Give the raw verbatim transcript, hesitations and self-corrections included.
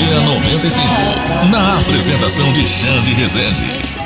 Energia noventa e cinco. Na apresentação de Xande Rezende.